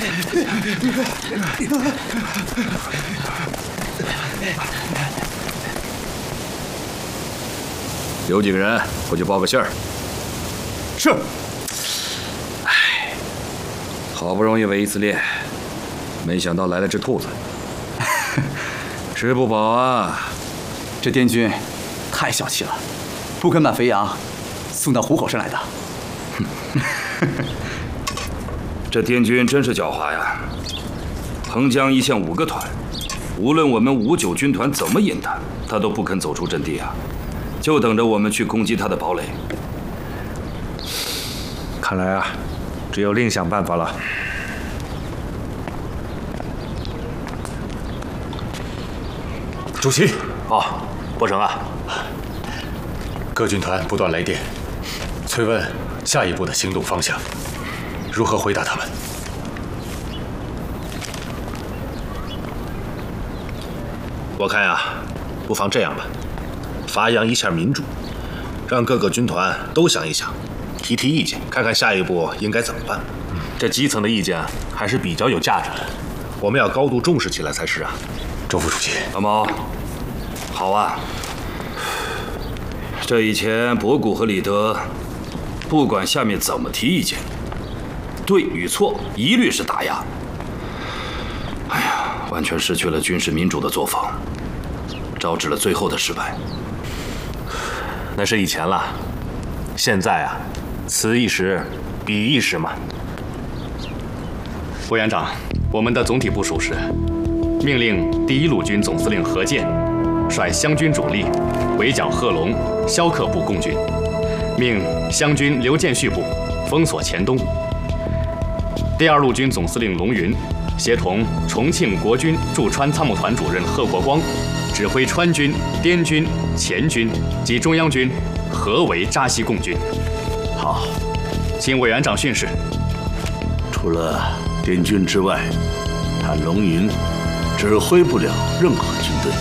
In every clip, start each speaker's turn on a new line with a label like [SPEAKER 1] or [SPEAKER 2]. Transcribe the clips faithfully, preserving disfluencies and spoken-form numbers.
[SPEAKER 1] 有几个人回去报个信儿。
[SPEAKER 2] 是。
[SPEAKER 1] 唉，好不容易围一次猎，没想到来了只兔子，吃不饱啊！
[SPEAKER 2] 这滇军太小气了，不肯把肥羊送到虎口上来的。
[SPEAKER 1] 这滇军真是狡猾呀！横江一线五个团，无论我们五九军团怎么引他，他都不肯走出阵地啊，就等着我们去攻击他的堡垒。
[SPEAKER 3] 看来啊，只有另想办法了。
[SPEAKER 4] 主席，
[SPEAKER 5] 哦，伯承啊，
[SPEAKER 4] 各军团不断来电，催问下一步的行动方向，如何回答他们？
[SPEAKER 5] 我看呀，不妨这样吧，发扬一下民主，让各个军团都想一想，提提意见，看看下一步应该怎么办。这基层的意见还是比较有价值的，我们要高度重视起来才是啊。
[SPEAKER 4] 周副主席，
[SPEAKER 1] 老毛，好啊。这以前博古和李德，不管下面怎么提意见，对与错一律是打压。哎呀，完全失去了军事民主的作风，招致了最后的失败。
[SPEAKER 5] 那是以前了，现在啊，此一时，彼一时嘛。
[SPEAKER 6] 委员长，我们的总体部署是：命令第一路军总司令何健率湘军主力围剿贺龙、萧克部共军，命湘军刘建绪部封锁黔东。第二路军总司令龙云协同重庆国军驻川参谋团主任贺国光，指挥川军、滇军、黔军及中央军合围扎西共军。
[SPEAKER 7] 好，
[SPEAKER 6] 请委员长训示。
[SPEAKER 7] 除了滇军之外，他龙云指挥不了任何军队，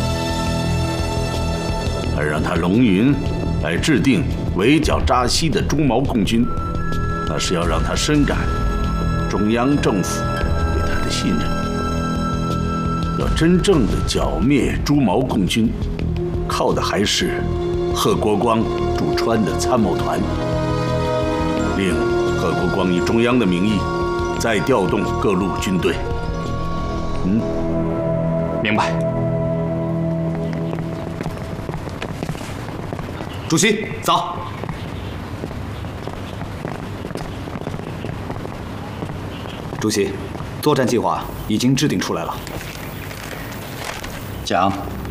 [SPEAKER 7] 而让他龙云来制定围剿扎西的朱毛共军，那是要让他深感中央政府对他的信任。要真正的剿灭朱毛共军，靠的还是贺国光驻川的参谋团。令贺国光以中央的名义再调动各路军队。嗯，
[SPEAKER 6] 明白。
[SPEAKER 2] 主席，早。主席，作战计划已经制定出来了。讲。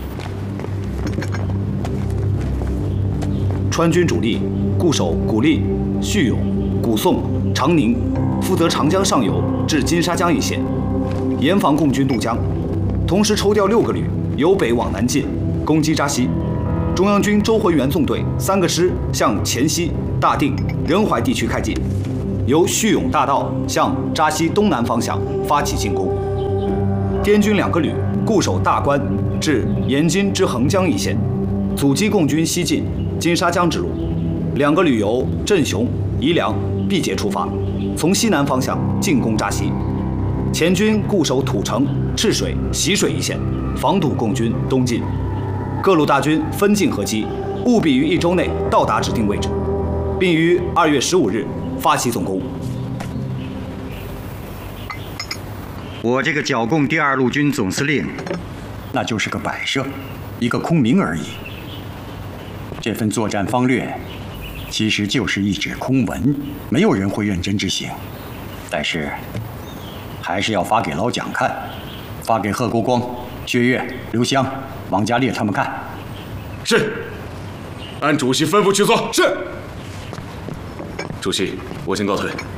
[SPEAKER 2] 川军主力固守古蔺、叙永、古宋、长宁，负责长江上游至金沙江一线，严防共军渡江。同时抽调六个旅由北往南进，攻击扎西。中央军周浑元纵队三个师向黔西、大定、仁怀地区开进，由叙永大道向扎西东南方向发起进攻。滇军两个旅固守大关至延津之横江一线，阻击共军西进金沙江之路。两个旅由镇雄、宜良、毕节出发，从西南方向进攻扎西。黔军固守土城、赤水、习水一线，防堵共军东进。各路大军分进合击，务必于一周内到达指定位置，并于二月十五日发起总攻。
[SPEAKER 8] 我这个剿共第二路军总司令，那就是个摆设，一个空名而已。这份作战方略，其实就是一纸空文，没有人会认真执行。但是，还是要发给老蒋看，发给贺国光、薛岳、刘湘、王家烈他们看。
[SPEAKER 3] 是，按主席吩咐去做。是。
[SPEAKER 1] 主席，我先告退。